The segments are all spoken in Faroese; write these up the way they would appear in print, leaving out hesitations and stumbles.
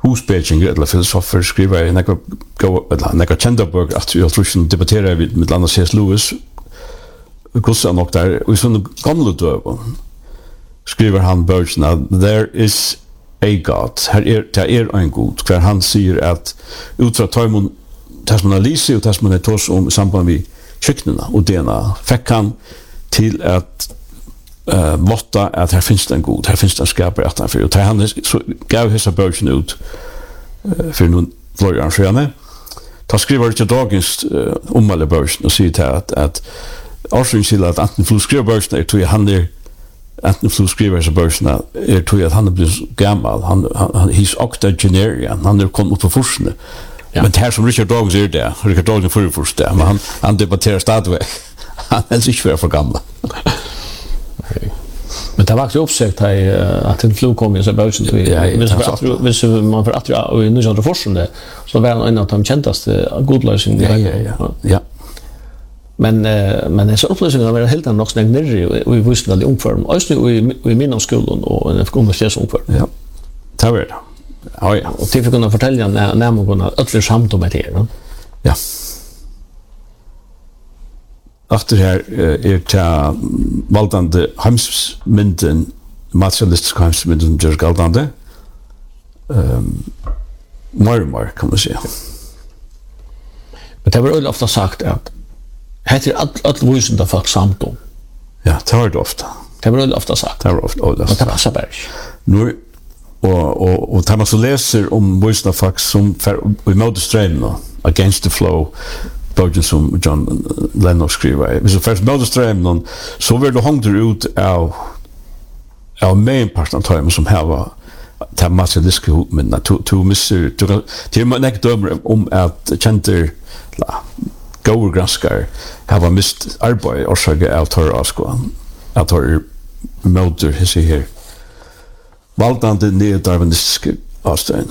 husbeding eller filosofer skriver några kända böcker att jag tror att debattera med andra C.S. Lewis Gustav nog där och så gamla då skriver han böckerna there is a God här en god kvar han säger att utifrån tajmon tasmanalisi och tasmanetos om samband med kycknarna och dena fick han till att måtta att här finns det en god, här finns det en skapare att han för och han så gav hela böckerna ut för någon flera år sedan. Ta skriver till dagens alla böckerna och säger att Årsringen till att Anton Flu skriver böckerna tror jag han Anton Flu skriver så böckerna tror jag att han blir gammal. Han he's octogenarian. Han kommit upp på forskning. Ja. Men det här som Richard Dawkins är där. Richard Dawkins för först där, men han debatterar stadigt. Han är inte för gammal. Okay. Men det var också uppsökt att en Flu kom i så böckerna till. Hvis man för att och nu så forskning så var han en av de kändaste godlösningar. Ja. Men så upplösningen var helt nog snägt nere och i vuxna ungform. Alltså i min skolan och en universitetsungform. Ja. Det var det. Ja. Och till för kunna fortälja när man kunna öller samt om det här. Ja. Efter här är valdande hamsmynden materialistiska hamsmynden gör galdande. Mer kan man säga. Men det var ofta sagt att heter att vuxna folk samt om. Ja, det var det ofta. Det var ofta sagt. Det var ofta. Men det passar bara. Nu och tar man så läser om vuxna folk som i modeströmmen against the flow boken som John Lennon skriver. Hvis du først modeströmmen så vill du hångter ut av mainparten av timen som här var ta materialistiska men to misser till man inte dömer om att känner goer granskar har mist arbete och så gå ut här och att har moder his här valdande neodarwinistiska avstånd.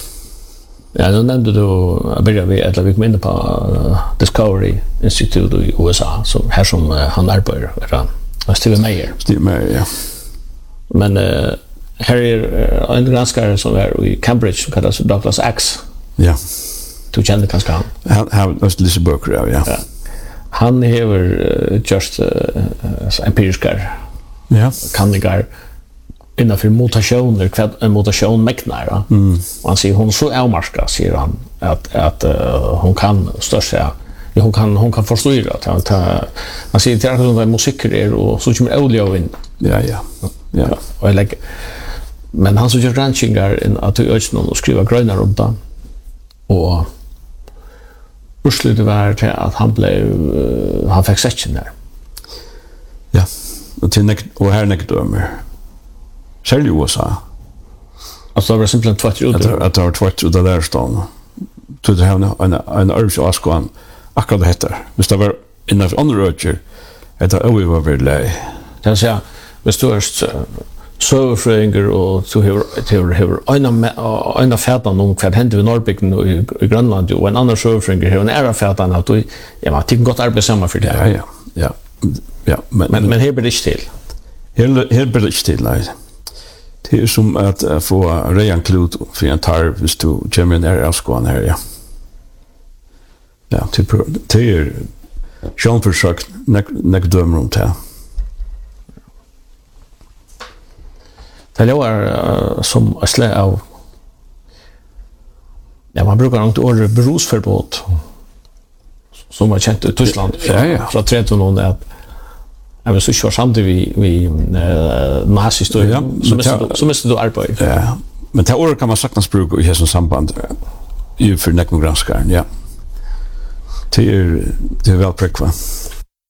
Ja, då nämnde du börjar vi att vi kom in på Discovery Institute i USA så här som han arbetar Steve Meyer, ja. Men här är en granskare som är i Cambridge som kallas Douglas Axe. Ja. Du känner kanske han. Han har lite böcker, ja. Han har just empiriskar. Ja. Kannigar innanför mutationer, vad en mutation mäknar. Och han säger hon så avmarska, säger han, att hon kan största, hon kan förstyra. Han säger till att hon är musiker och så kommer olja in. Ja. Och jag lägger. Men han så gör rankingar att du öds någon och skriva gröna runt det. Och urslutet var till att han fick section där. Ja, och här nekdömer. Själv i USA. Alltså det var simpelthen tvått ut. Att det var tvått ut av där stan. Så det här en örvs och askoan akkurat det heter. Hvis det var innanför andra ökjer, det var övervärt läge. Det vill säga, hvis du är sövfröingar och du har en av fätan om vad hände vid Norrbygden i Grönland och en annan sövfröingar har en ära fätan att du man tycker gott arbete samman för det. Ja. Men här blir det inte till. Här blir det inte till, nej. Det är som att få rejan klut för en tarv hvis du kommer in här i avskåan här, ja. Ja, det är sjönförsök nekdömer om det. Det är som ett slag av man brukar inte ordet berusförbud som var känt i Tyskland från 1300 att även så kör samtidigt vi nazisthistoria så måste du arbeta. Ja, men det ordet kan man saknas bruka i hela samband ju för nekmogranskaren, ja. Det är väl präkva.